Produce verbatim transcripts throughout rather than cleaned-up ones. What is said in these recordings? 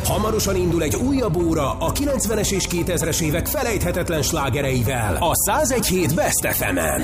Hamarosan indul egy újabb óra a kilencvenes és kétezres évek felejthetetlen slágereivel a száz egy hét Best ef emen.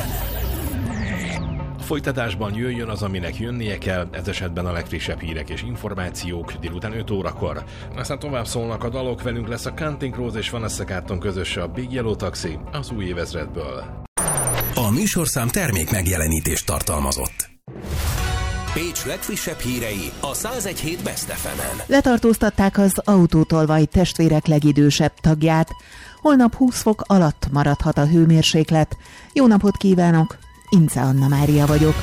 A folytatásban jöjjön az, aminek jönnie kell, ez esetben a legfrissebb hírek és információk délután öt órakor. Aztán tovább szólnak a dalok, velünk lesz a Counting Crows és Vanessa Carlton közöse a Big Yellow Taxi az új évezredből. A műsorszám termék megjelenítést tartalmazott. Pécs legfrissebb hírei a száz egy hét Best ef emen. Letartóztatták az autótolvaj testvérek legidősebb tagját. Holnap húsz fok alatt maradhat a hőmérséklet. Jó napot kívánok! Ince Anna Mária vagyok.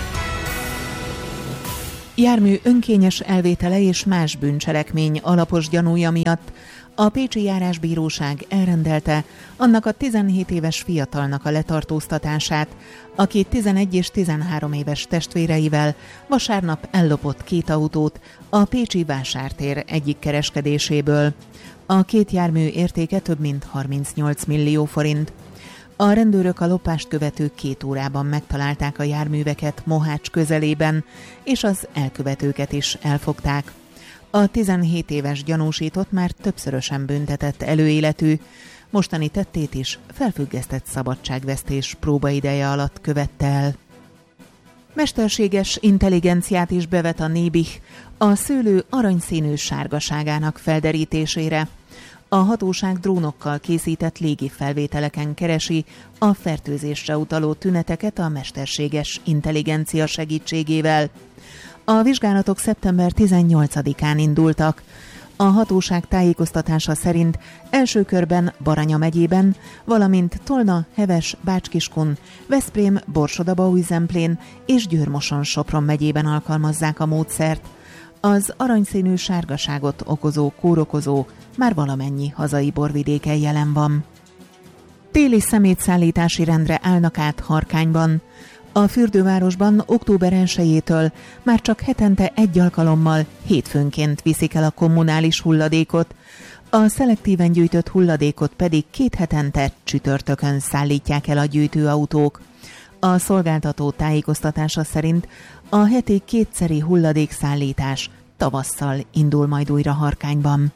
Jármű önkényes elvétele és más bűncselekmény alapos gyanúja miatt a Pécsi Járásbíróság elrendelte annak a tizenhét éves fiatalnak a letartóztatását, aki tizenegy és tizenhárom éves testvéreivel vasárnap ellopott két autót a pécsi vásártér egyik kereskedéséből. A két jármű értéke több mint harmincnyolc millió forint. A rendőrök a lopást követő két órában megtalálták a járműveket Mohács közelében, és az elkövetőket is elfogták. A tizenhét éves gyanúsított már többszörösen büntetett előéletű, mostani tettét is felfüggesztett szabadságvesztés próbaideje alatt követte el. Mesterséges intelligenciát is bevet a Nébih a szőlő aranyszínű sárgaságának felderítésére. A hatóság drónokkal készített légi felvételeken keresi a fertőzésre utaló tüneteket a mesterséges intelligencia segítségével. A vizsgálatok szeptember tizennyolcadikán indultak. A hatóság tájékoztatása szerint első körben Baranya megyében, valamint Tolna, Heves, Bács-Kiskun, Veszprém, Borsod-Abaúj-Zemplén és Győr-Moson-Sopron megyében alkalmazzák a módszert. Az aranyszínű sárgaságot okozó kórokozó már valamennyi hazai borvidéken jelen van. Téli szemétszállítási rendre állnak át Harkányban. A fürdővárosban október elsejétől már csak hetente egy alkalommal hétfőnként viszik el a kommunális hulladékot, a szelektíven gyűjtött hulladékot pedig két hetente csütörtökön szállítják el a gyűjtőautók. A szolgáltató tájékoztatása szerint a heti kétszeri hulladékszállítás tavasszal indul majd újra Harkányban.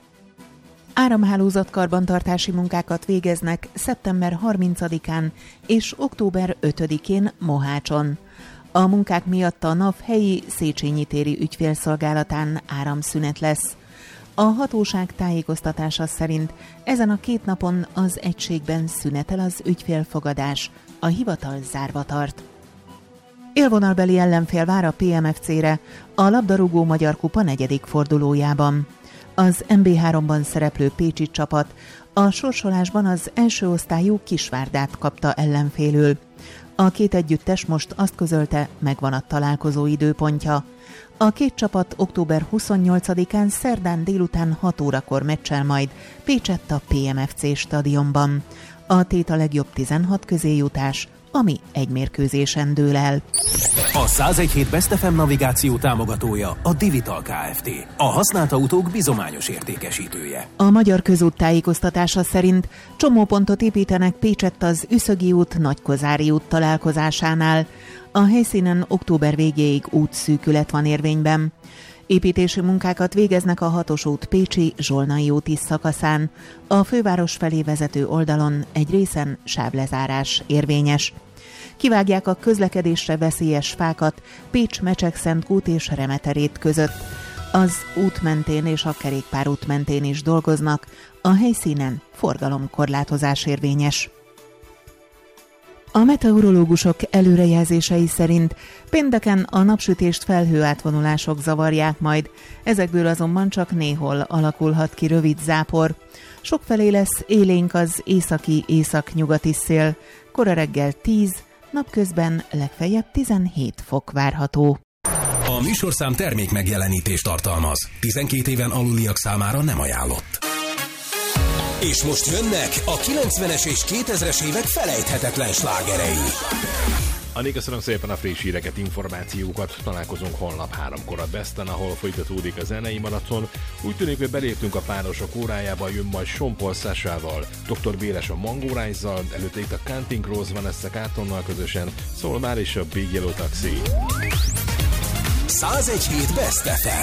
Áramhálózat karbantartási munkákat végeznek szeptember harmincadikán és október ötödikén Mohácson. A munkák miatt a NAV helyi Széchenyi téri ügyfélszolgálatán áramszünet lesz. A hatóság tájékoztatása szerint ezen a két napon az egységben szünetel az ügyfélfogadás, a hivatal zárva tart. Élvonalbeli ellenfél vár a pé em ef cére a labdarúgó Magyar Kupa negyedik fordulójában. Az em bé háromban szereplő pécsi csapat a sorsolásban az első osztályú Kisvárdát kapta ellenfélül. A két együttes most azt közölte, megvan a találkozó időpontja. A két csapat október huszonnyolcadikán szerdán délután hat órakor meccsel majd Pécsett a pé em ef cé stadionban. A tét a legjobb tizenhat közé jutás, ami egy mérkőzésen dől el. A száz egy hét Best ef em navigáció támogatója a Divital Kft. A használt autók bizományos értékesítője. A Magyar Közút tájékoztatása szerint csomópontot építenek Pécsett az Üszögi út Nagykozári út találkozásánál. A helyszínen október végéig útszűkület van érvényben. Építési munkákat végeznek a hatos út Pécsi Zsolnai úti szakaszán. A főváros felé vezető oldalon egy részen sávlezárás érvényes. Kivágják a közlekedésre veszélyes fákat Pécs Mecsekszentkút és Remeterét között. Az út mentén és a kerékpárút mentén is dolgoznak, a helyszínen forgalomkorlátozás érvényes. A meteorológusok előrejelzései szerint pénteken a napsütést felhőátvonulások zavarják majd, ezekből azonban csak néhol alakulhat ki rövid zápor. Sokfelé lesz élénk az északi-északnyugati szél, kora reggel tíz, napközben legfeljebb tizenhét fok várható. A műsorszám termék megjelenítést tartalmaz. tizenkét éven aluliak számára nem ajánlott. És most jönnek a kilencvenes és kétezres évek felejthetetlen slágerei. Anni, köszönöm szépen a friss híreket, információkat. Találkozunk holnap háromkor a Besten, ahol folytatódik a zenei maraton. Úgy tűnik, hogy beléptünk a párosok órájába, jön majd Sean Paul Sashával, doktor Béres a Mango Rise-zal, előtte itt a Counting Crows Vanessa Carltonnal közösen, szól már is a Big Yellow Taxi. száz egy hét Best ef em.